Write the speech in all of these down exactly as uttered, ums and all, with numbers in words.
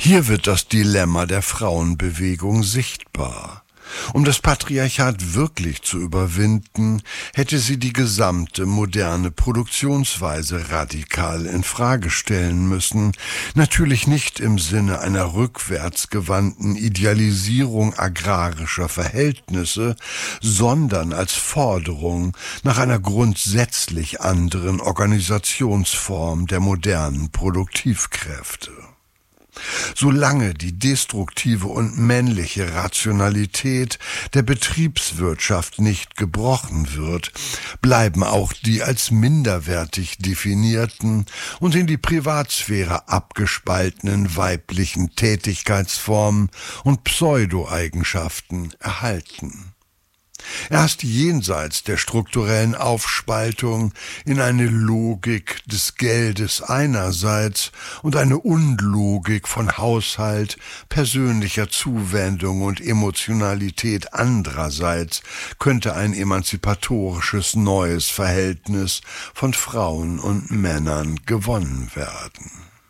Hier wird das Dilemma der Frauenbewegung sichtbar. Um das Patriarchat wirklich zu überwinden, hätte sie die gesamte moderne Produktionsweise radikal in Frage stellen müssen. Natürlich nicht im Sinne einer rückwärtsgewandten Idealisierung agrarischer Verhältnisse, sondern als Forderung nach einer grundsätzlich anderen Organisationsform der modernen Produktivkräfte. Solange die destruktive und männliche Rationalität der Betriebswirtschaft nicht gebrochen wird, bleiben auch die als minderwertig definierten und in die Privatsphäre abgespaltenen weiblichen Tätigkeitsformen und Pseudo-Eigenschaften erhalten. Erst jenseits der strukturellen Aufspaltung in eine Logik des Geldes einerseits und eine Unlogik von Haushalt, persönlicher Zuwendung und Emotionalität andererseits könnte ein emanzipatorisches neues Verhältnis von Frauen und Männern gewonnen werden.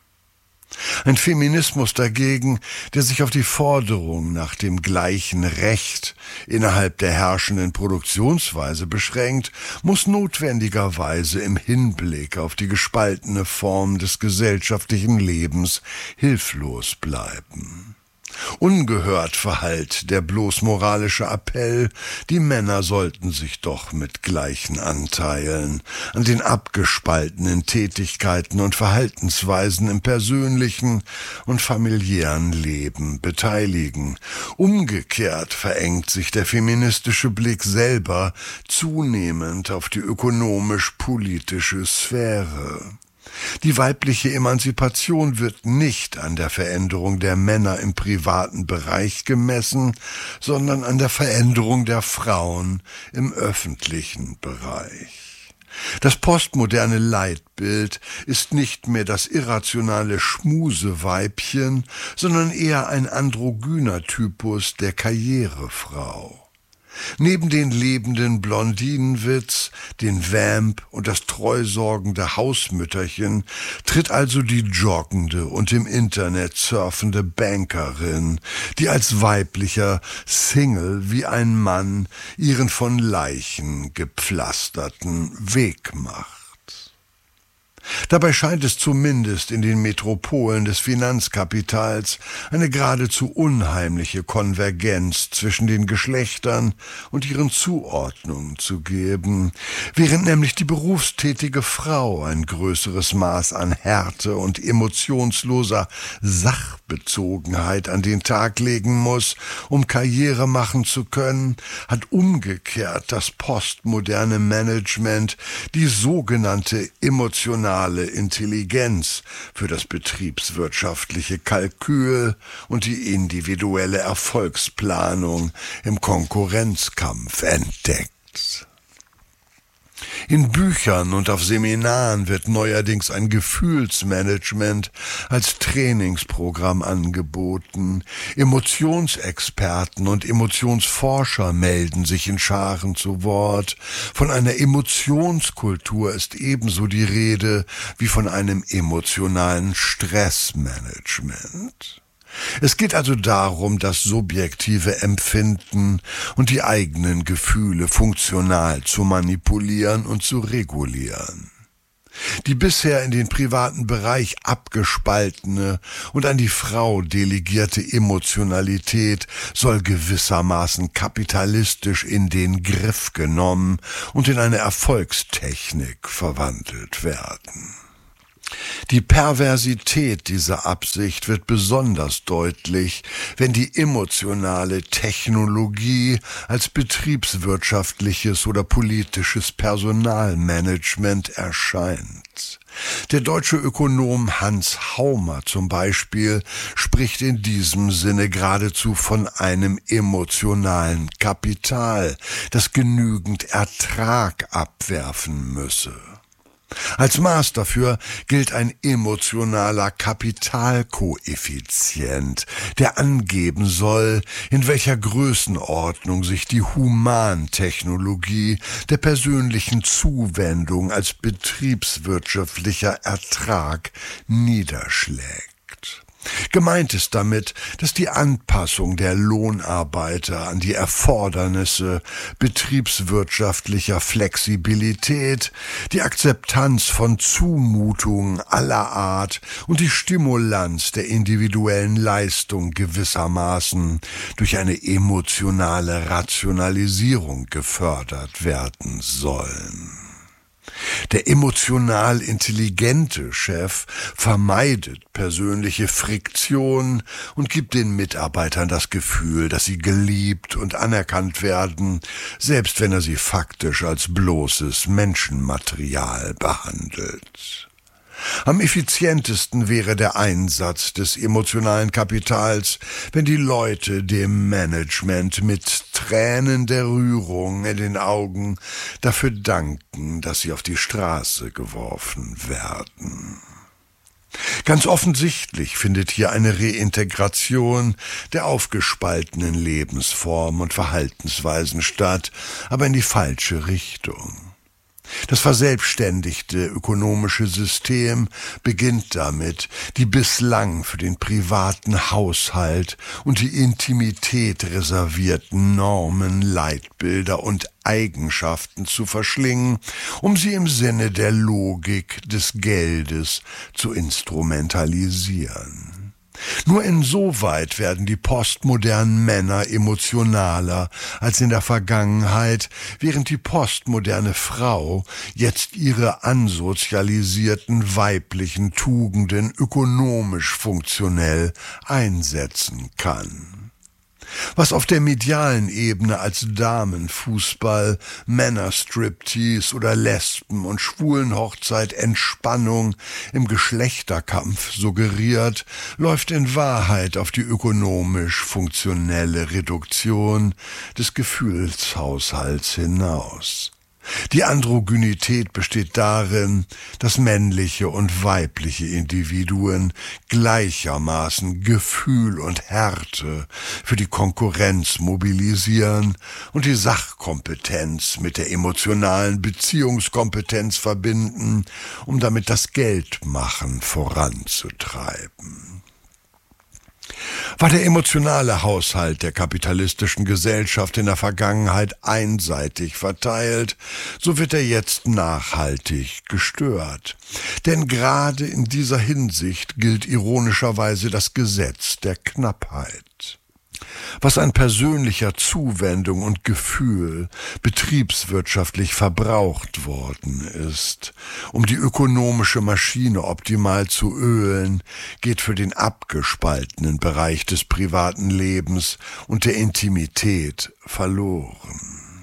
Ein Feminismus dagegen, der sich auf die Forderung nach dem gleichen Recht innerhalb der herrschenden Produktionsweise beschränkt, muss notwendigerweise im Hinblick auf die gespaltene Form des gesellschaftlichen Lebens hilflos bleiben. Ungehört verhallt der bloß moralische Appell, die Männer sollten sich doch mit gleichen Anteilen an den abgespaltenen Tätigkeiten und Verhaltensweisen im persönlichen und familiären Leben beteiligen. Umgekehrt verengt sich der feministische Blick selber zunehmend auf die ökonomisch-politische Sphäre. Die weibliche Emanzipation wird nicht an der Veränderung der Männer im privaten Bereich gemessen, sondern an der Veränderung der Frauen im öffentlichen Bereich. Das postmoderne Leitbild ist nicht mehr das irrationale Schmuseweibchen, sondern eher ein androgyner Typus der Karrierefrau. Neben den lebenden Blondinenwitz, den Vamp und das treusorgende Hausmütterchen tritt also die joggende und im Internet surfende Bankerin, die als weiblicher Single wie ein Mann ihren von Leichen gepflasterten Weg macht. Dabei scheint es zumindest in den Metropolen des Finanzkapitals eine geradezu unheimliche Konvergenz zwischen den Geschlechtern und ihren Zuordnungen zu geben, während nämlich die berufstätige Frau ein größeres Maß an Härte und emotionsloser Sachbezogenheit an den Tag legen muss, um Karriere machen zu können, hat umgekehrt das postmoderne Management die sogenannte emotionale Intelligenz für das betriebswirtschaftliche Kalkül und die individuelle Erfolgsplanung im Konkurrenzkampf entdeckt. In Büchern und auf Seminaren wird neuerdings ein Gefühlsmanagement als Trainingsprogramm angeboten. Emotionsexperten und Emotionsforscher melden sich in Scharen zu Wort. Von einer Emotionskultur ist ebenso die Rede wie von einem emotionalen Stressmanagement. Es geht also darum, das subjektive Empfinden und die eigenen Gefühle funktional zu manipulieren und zu regulieren. Die bisher in den privaten Bereich abgespaltene und an die Frau delegierte Emotionalität soll gewissermaßen kapitalistisch in den Griff genommen und in eine Erfolgstechnik verwandelt werden. Die Perversität dieser Absicht wird besonders deutlich, wenn die emotionale Technologie als betriebswirtschaftliches oder politisches Personalmanagement erscheint. Der deutsche Ökonom Hans Haumer zum Beispiel spricht in diesem Sinne geradezu von einem emotionalen Kapital, das genügend Ertrag abwerfen müsse. Als Maß dafür gilt ein emotionaler Kapitalkoeffizient, der angeben soll, in welcher Größenordnung sich die Humantechnologie der persönlichen Zuwendung als betriebswirtschaftlicher Ertrag niederschlägt. Gemeint ist damit, dass die Anpassung der Lohnarbeiter an die Erfordernisse betriebswirtschaftlicher Flexibilität, die Akzeptanz von Zumutungen aller Art und die Stimulanz der individuellen Leistung gewissermaßen durch eine emotionale Rationalisierung gefördert werden sollen. Der emotional intelligente Chef vermeidet persönliche Friktion und gibt den Mitarbeitern das Gefühl, dass sie geliebt und anerkannt werden, selbst wenn er sie faktisch als bloßes Menschenmaterial behandelt. Am effizientesten wäre der Einsatz des emotionalen Kapitals, wenn die Leute dem Management mit Tränen der Rührung in den Augen dafür danken, dass sie auf die Straße geworfen werden. Ganz offensichtlich findet hier eine Reintegration der aufgespaltenen Lebensformen und Verhaltensweisen statt, aber in die falsche Richtung. Das verselbstständigte ökonomische System beginnt damit, die bislang für den privaten Haushalt und die Intimität reservierten Normen, Leitbilder und Eigenschaften zu verschlingen, um sie im Sinne der Logik des Geldes zu instrumentalisieren. Nur insoweit werden die postmodernen Männer emotionaler als in der Vergangenheit, während die postmoderne Frau jetzt ihre ansozialisierten weiblichen Tugenden ökonomisch funktionell einsetzen kann. Was auf der medialen Ebene als Damenfußball, Männerstriptease oder Lesben- und Schwulenhochzeit Entspannung im Geschlechterkampf suggeriert, läuft in Wahrheit auf die ökonomisch funktionelle Reduktion des Gefühlshaushalts hinaus. Die Androgynität besteht darin, dass männliche und weibliche Individuen gleichermaßen Gefühl und Härte für die Konkurrenz mobilisieren und die Sachkompetenz mit der emotionalen Beziehungskompetenz verbinden, um damit das Geldmachen voranzutreiben. War der emotionale Haushalt der kapitalistischen Gesellschaft in der Vergangenheit einseitig verteilt, so wird er jetzt nachhaltig gestört. Denn gerade in dieser Hinsicht gilt ironischerweise das Gesetz der Knappheit. Was an persönlicher Zuwendung und Gefühl betriebswirtschaftlich verbraucht worden ist, um die ökonomische Maschine optimal zu ölen, geht für den abgespaltenen Bereich des privaten Lebens und der Intimität verloren.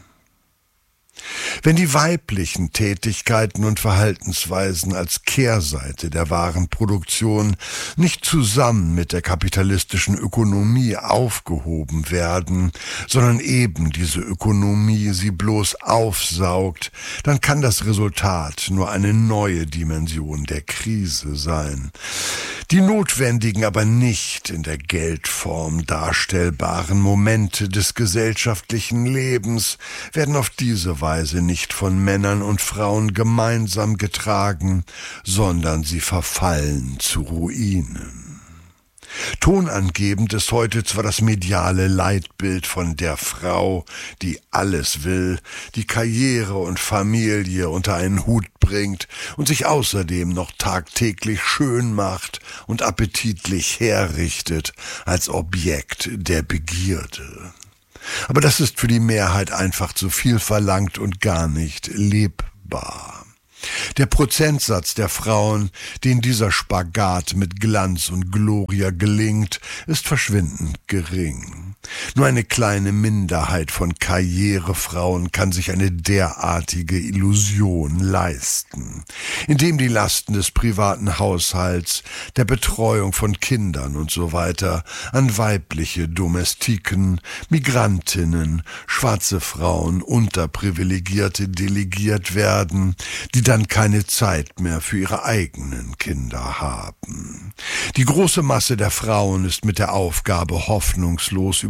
Wenn die weiblichen Tätigkeiten und Verhaltensweisen als Kehrseite der wahren Produktion nicht zusammen mit der kapitalistischen Ökonomie aufgehoben werden, sondern eben diese Ökonomie sie bloß aufsaugt, dann kann das Resultat nur eine neue Dimension der Krise sein. Die notwendigen, aber nicht in der Geldform darstellbaren Momente des gesellschaftlichen Lebens werden auf diese Weise nicht von Männern und Frauen gemeinsam getragen, sondern sie verfallen zu Ruinen. Tonangebend ist heute zwar das mediale Leitbild von der Frau, die alles will, die Karriere und Familie unter einen Hut bringt und sich außerdem noch tagtäglich schön macht und appetitlich herrichtet als Objekt der Begierde. Aber das ist für die Mehrheit einfach zu viel verlangt und gar nicht lebbar. Der Prozentsatz der Frauen, denen dieser Spagat mit Glanz und Gloria gelingt, ist verschwindend gering. Nur eine kleine Minderheit von Karrierefrauen kann sich eine derartige Illusion leisten, indem die Lasten des privaten Haushalts, der Betreuung von Kindern und so weiter an weibliche Domestiken, Migrantinnen, schwarze Frauen, Unterprivilegierte delegiert werden, die dann keine Zeit mehr für ihre eigenen Kinder haben. Die große Masse der Frauen ist mit der Aufgabe hoffnungslos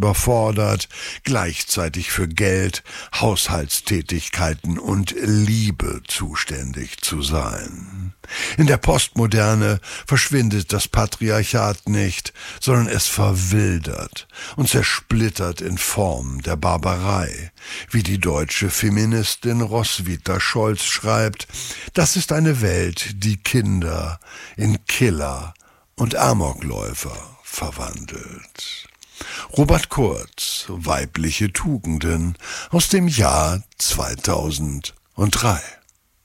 überfordert, gleichzeitig für Geld, Haushaltstätigkeiten und Liebe zuständig zu sein. In der Postmoderne verschwindet das Patriarchat nicht, sondern es verwildert und zersplittert in Form der Barbarei. Wie die deutsche Feministin Roswitha Scholz schreibt, das ist eine Welt, die Kinder in Killer und Amokläufer verwandelt. Robert Kurz, Weibliche Tugenden, aus dem Jahr zweitausenddrei.